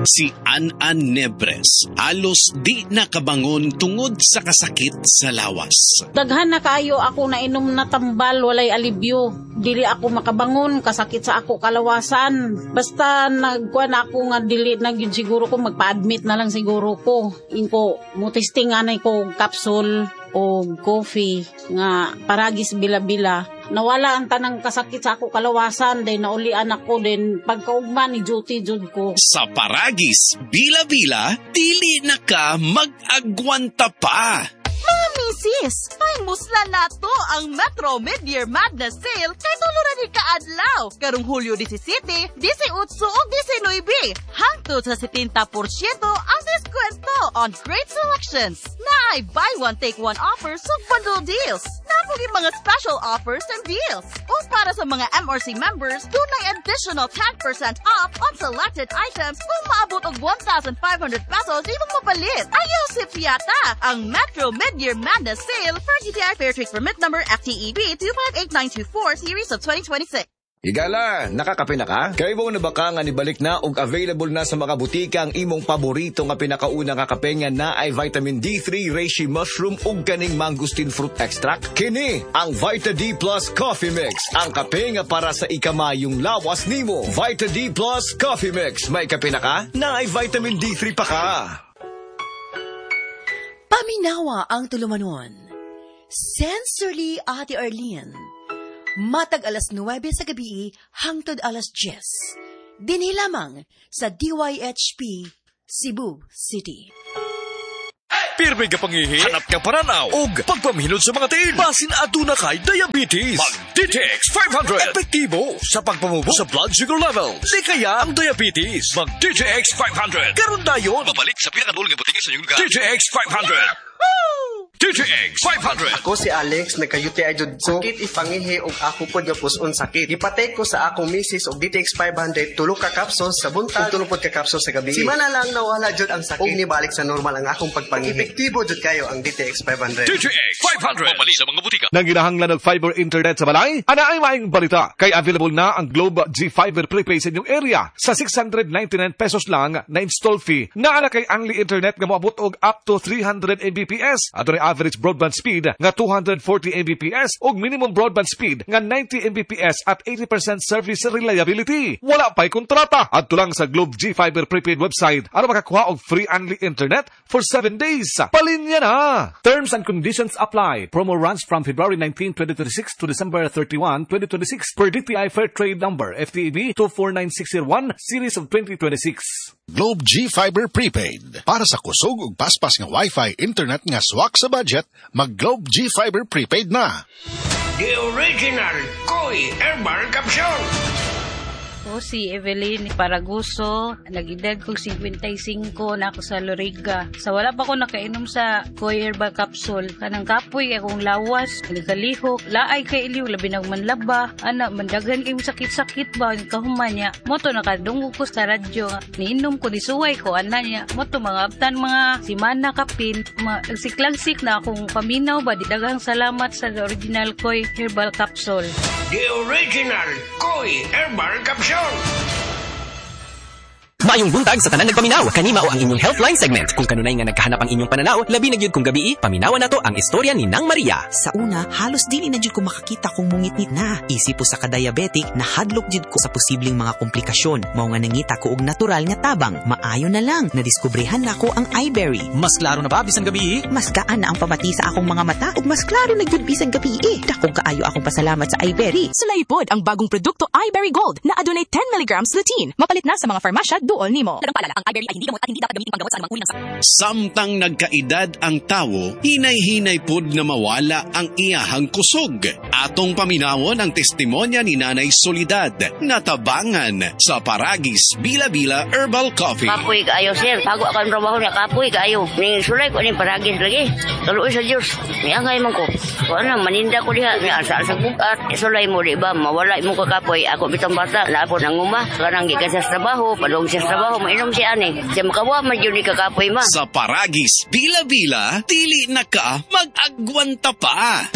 Si An Nebres halos di nakabangon tungod sa kasakit sa lawas. Daghan na kaayo ako na inom na tambal, walay alibyo. Dili ako makabangon, kasakit sa ako kalawasan. Basta nagkuhan ako nga dili na yun siguro ko, magpa-admit na lang siguro ko. Inko, mutisting anay ko capsule o coffee nga paragis bila-bila. Nawala ang tanang kasakit sa ako kalawasan, then naulian ako, then pagkaugma ni duty jud ko. Sa paragis bila-bila, dili na ka mag-agwanta pa. Mga misis, musla na to ang Metro Mid-Year Madness Sale kay tuluran ni kaadlaw. Karong Hulyo 17, 18 ug 19, hangtod sa 70% ang diskwento on great selections. Naay buy one take one offers ug bundle deals. Napugi mga special offers and deals. O para sa mga MRC members, dunay additional 10% off on selected items kung maabot og 1,500 pesos imong mapalit. Ayaw si Fiata ang Metro Mid-Year Madness Sale for GTI Fair Trade Permit number FTEB 258924 series of 2026. Higala, nakakape na ka? Kaya mo na baka nga nibalik na og available na sa mga butika ang imong paborito nga pinakauna nga kape nga na ay vitamin D3, reishi mushroom ug kaning mangosteen fruit extract. Kini ang Vita D Plus Coffee Mix, ang kape nga para sa ikamayong lawas nimo. Vita D Plus Coffee Mix, may kape na ka? Na ay vitamin D3 pa ka. Paminawa ang tulumanon. Sensorily, Ate Arlene. Matag alas 9 sa gabi hangtod alas 10. Dinhi lamang sa DYHP Cebu City. Pirmi ka pangihi, hanap ka paranaw, og pagpamhilod sa mga tiil. Basin aduna kay diabetes. Mag-DTX 500. Epektibo sa pagpamubo sa blood sugar levels. Di kaya ang diabetes. Mag-DTX 500. Karon dayon. Babalik sa pinakadulong nga butika sa inyong lugar. DTX 500. DTX 500. Ako si Alex, nagka-UTI jud ko. Sakit ipangihi og ako pod nga puson sakit. Gipatay ko sa akong misis og DTX 500 tulo ka capsules sa buntag, tulo pod ka capsules sa gabi. Simana lang nawala jud ang sakit. Og nibalik sa normal ang akong pagpangihi. Epektibo jud kayo ang DTX 500. DTX 500. Mamali sa mga butika. Nang ginahanglan ng fiber internet sa balay, ana ay maing balita. Kay available na ang Globe G Fiber prepaid sa inyong area sa 699 pesos lang na install fee. Naala kay Angli Internet nga moabot og up to 300 Mbps. Ato average broadband speed nga 240 Mbps ug minimum broadband speed nga 90 Mbps at 80% service reliability. Wala pa'y kontrata. Adto lang sa Globe G Fiber prepaid website aron makakuha og free unli internet for 7 days. Palinya na. Terms and conditions apply. Promo runs from February 19, 2026 to December 31, 2026 per DTI Fair Trade number FTEB 249601 series of 2026. Globe G Fiber Prepaid. Para sa kusog ug paspas nga Wi-Fi internet nga swak sa budget, mag Globe G Fiber Prepaid na. The original Koi Herbal Capsule. Ako si Evelyn Paraguso, nag-edad kong 55 na ako sa Loriga. Sa wala pa ko nakainom sa Koi Herbal Capsule. Kanang kapoy akong lawas, nagkalihok, laay kay iliw, labi nagmanlaba, mandagan kayong sakit-sakit ba, kahuman niya. Moto nakadungog ko sa radyo, niinom ko, nisuway ko, niya. Moto mga abtan mga simana kapin, nagsiklagsik na akong paminaw ba, didagang salamat sa original Koi Herbal Capsule. The original Koi Herbal Capsule. Maayong buntag sa tanan nagpaminaw. Kani mao ang inyong Healthline segment. Kung kanunay nga nagkahanap ang inyong pananaw, labi na gyud kung gabi, paminawan nato ang istorya ni Nang Maria. Sa una, halos dili na gyud ko makakita kung mungitnit na. Isip po sa ka-diabetic, nahadlok gyud ko sa posibleng mga komplikasyon. Mao nga nangita ko og natural nga tabang. Maayo na lang, nadiskubrehan na ko ang iBerry. Mas klaro na ba bisan gabi? Mas gaan na ang pamati sa akong mga mata ug mas klaro na gyud bisan gabi. Dakong kaayo akong pasalamat sa iBerry. Sulaypod ang bagong produkto iBerry Gold na adunay 10 mg lutein. Mapalit na sa mga farmasya duol nimo. Ang iBerry ay hindi gamot at hindi dapat gamitin panggamot sa anumang uri ng sakit. Samtang nagkaedad ang tawo, hinay-hinay pod na mawala ang iyahang kusog. Atong paminawon ang testimonya ni Nanay Solidad, natabangan sa Paragis Bila-Bila Herbal Coffee. Kapoy kaayo, sir. Bago ako ang trabaho niya, kapoy kaayo. Ni sulay ko ni Paragis lagi. Tuloy sa Diyos. Ni angay man ko. Kung ano, maninda ko diha. Ni asa-asa bukat. Sulay mo, di ba? Mawala mo ka kapoy. Ako bitang bata. Laapon ang uma. Kanang gikas sa trabaho. Padong sa trabaho. Mainom siya ani. Siya makawa, madyo ni kakapoy ma. Sa Paragis Bila-Bila, dili na ka mag-agwanta pa.